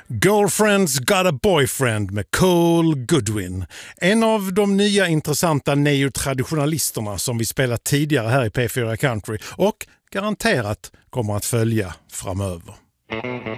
Girlfriend's Got a Boyfriend med Cole Goodwin. En av de nya intressanta neotraditionalisterna som vi spelat tidigare här i P4 Country och garanterat kommer att följa framöver.